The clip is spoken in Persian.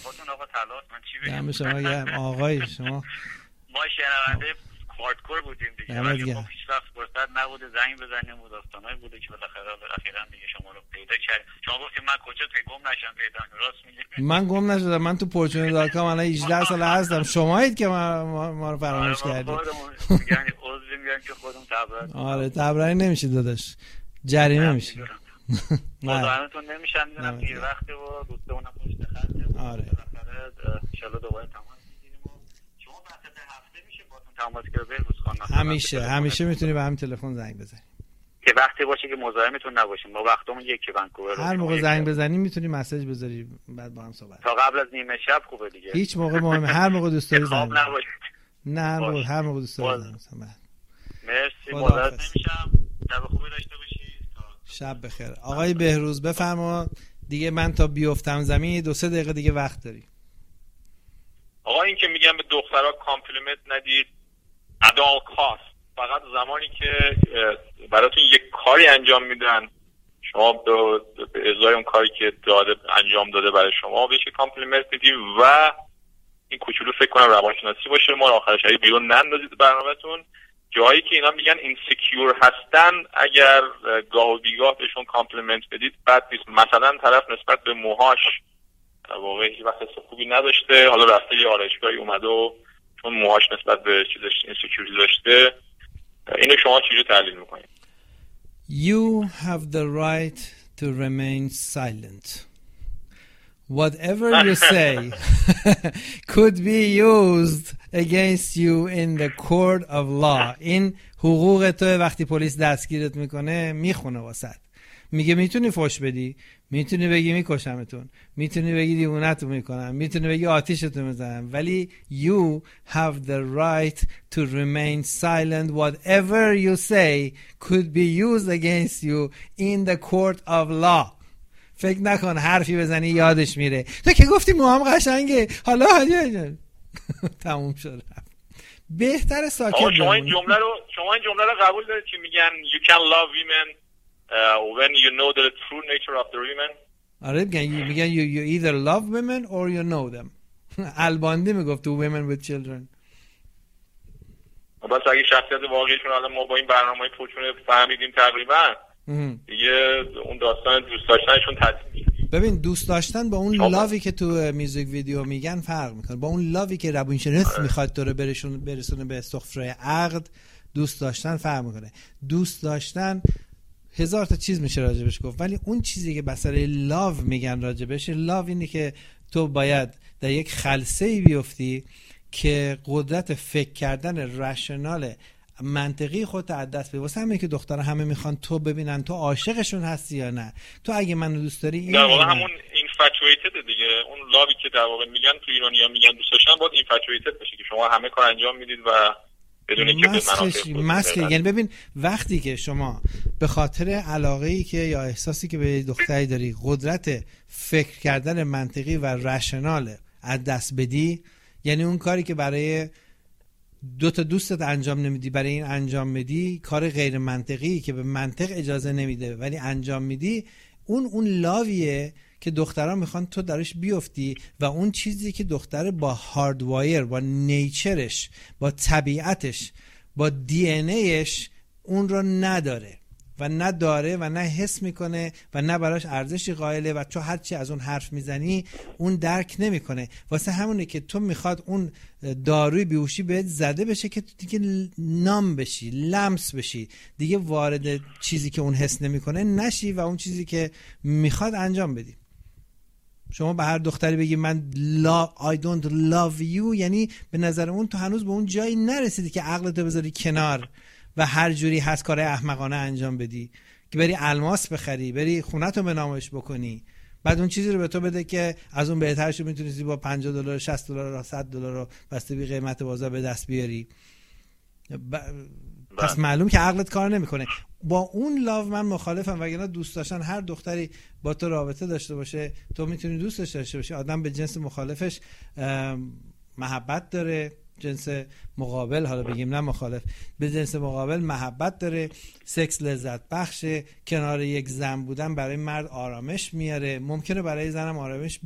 خودتون آقا تلاش، من چی بگم. دم شما گرم آقای شما. ما شنونده هاردکور بودیم دیگه، ولی خب هیچ وقت فرصت نبوده زنگ بزنیم و داستانایی بوده که بالاخره اخیراً دیگه شما رو پیدا کردیم. شما گفتید من کجا گم نشم پیدا، راست میگی؟ من گم نشدم، من تو پورچون.com الان 18 سال هستم، شمایید که ما رو فراموش کردید. یعنی عذر میگم که خودم تبرئه. آره تبرئه نمیشه داداش، جریمه میشه. مزاحمتون نمیشم، میدونم دیر وقته و دوستمونم پشت خطه. آره بالاخره ان شاء الله دوباره تماس میگیریم. شما وسط هفته میشه باتون تماس گرفت بهروز خان؟ همیشه میتونی به همین تلفن زنگ بزنی که وقتی باشه که مزاحمتون نباشیم. ما وقتمون یکی ونکوور، هر موقع زنگ بزنی میتونی مسیج بذاری بعد با هم صحبت. تا قبل از نیمه شب خوبه دیگه. هیچ موقع مهمه، هر موقع دوست داری زنگ بزن. نه هر موقع دوست داری زنگ بزن. مرسی، مدت نمیشم. شب خوبی داشته باشید. شب بخیر. آقای بهروز بفرما دیگه، من تا بیافتم زمین 2-3 دقیقه دیگه وقت داری. آقا این که میگم به دخترها کامپلیمنت ندید at all cost، فقط زمانی که براتون یک کاری انجام میدن شما به ازای اون کاری که انجام داده برای شما بهش کامپلیمنت میدید و این کوچولو فکر کنم روانشناسی باشه، ما آخر شب بیرون نندازید برنامه‌تون. جایی که اینا میگن اینسیکیور هستن اگر گاه و بیگاه بهشون کامپلیمنت بدید بد نیست. مثلا طرف نسبت به موهاش واقعا هیچ وقت حس خوبی نداشته، حالا رفته یه آرایشگاهی اومده و چون موهاش نسبت به چیزش اینسیکیوریتی داشته، اینو شما چجوری تحلیل میکنید؟ You have the right to remain silent. Whatever you say could be used against you in the court of law. این حقوق تو وقتی پلیس دستگیرت میکنه میخونه واسط، میگه میتونی فوش بدی، میتونی بگی میکشمتون، میتونی بگی دیوونتون میکنم، میتونی بگی آتیشتون میزنم، ولی you have the right to remain silent. Whatever you say could be used against you in the court of law. فکر نکن حرفی بزنی یادش میره. تو که گفتی موهام قشنگه، حالا تموم شد. بهتر ساکت بمونی. شما این جمله رو قبول دارید که میگن you can love women when you know the true nature of the women؟ آره میگن you either love women or you know them. الباندی میگفت to women with children. بس اگه شخصیت واقعیشون الان ما با این برنامه‌های پوچونه فهمیدیم تقریبا دیگه اون داستان دوست داشتنشون تدوین میشه. ببین دوست داشتن با اون لاوی که تو میوزیک ویدیو میگن فرق میکنه، با اون لاوی که روانشناس میخواد تو رو برسونه به سفره عقد. دوست داشتن فرق میکنه. دوست داشتن هزار تا چیز میشه راجبش گفت، ولی اون چیزی که بسر لاو میگن راجبش، لاو اینه که تو باید در یک خلسه‌ای بیفتی که قدرت فکر کردن رشنال منطقی خودت از دست بدی. واسه همین که دخترها همه میخوان تو ببینن تو عاشقشون هستی یا نه. تو اگه منو دوست داری در واقع همون اینفچویتد دیگه، اون لاوی که در واقع میگن تو ایرانی‌ها میگن دوست داشتن باید اینفچویتد بشه که شما همه کار انجام میدید و بدون اینکه به منافع یعنی ببین وقتی که شما به خاطر علاقه‌ای که یا احساسی که به دختری داری قدرت فکر کردن منطقی و رشنال از دست بدی، یعنی اون کاری که برای دو تا دوستت انجام نمیدی برای این انجام میدی، کار غیر منطقی که به منطق اجازه نمیده ولی انجام میدی، اون لاویه که دخترها میخوان تو درش بیفتی و اون چیزی که دختر با هاردوایر، با نیچرش، با طبیعتش، با دی ان ایش اون رو نداره و نه داره و نه حس میکنه و نه براش ارزشی قائله و تو هرچی از اون حرف میزنی اون درک نمیکنه. واسه همونه که تو میخواد اون داروی بیهوشی بهت زده بشه که تو دیگه نام بشی، لمس بشی، دیگه وارد چیزی که اون حس نمیکنه نشی و اون چیزی که میخواد انجام بدی. شما به هر دختری بگی من I don't love you، یعنی به نظر اون تو هنوز به اون جایی نرسیدی که عقلتو بذاری کنار و هر جوری هست کار احمقانه انجام بدی که بری الماس بخری، بری خونتو به نامش بکنی، بعد اون چیزی رو به تو بده که از اون بهترشو میتونستی با $50 $60 $100 رو بسته بی قیمت بازار به دست بیاری. پس معلوم که عقلت کار نمیکنه. با اون لاو من مخالفم، وگرنه دوست داشتن هر دختری با تو رابطه داشته باشه تو میتونی دوستش داشته باشی. آدم به جنس مخالفش محبت داره، جنس مقابل حالا بگیم نه مخالف، به جنس مقابل محبت داره، سکس لذت بخشه، کنار یک زن بودن برای مرد آرامش میاره، ممکنه برای زنم آرامش